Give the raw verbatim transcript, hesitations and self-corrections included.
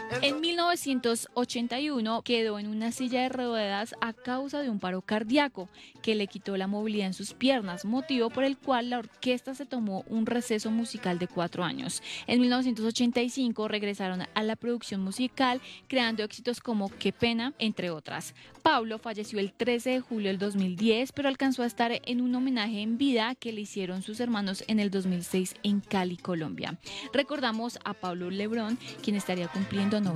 En mil novecientos ochenta y uno quedó en una silla de ruedas a causa de un paro cardíaco que le quitó la movilidad en sus piernas, motivo por el cual la orquesta se tomó un receso musical de cuatro años. En mil novecientos ochenta y cinco regresaron a la producción musical, creando éxitos como Qué pena, entre otras. Pablo falleció el trece de julio del dos mil diez, pero alcanzó a estar en un homenaje en vida que le hicieron sus hermanos en el dos mil seis en Cali, Colombia. Recordamos a Pablo Lebrón, quien estaría cumpliendo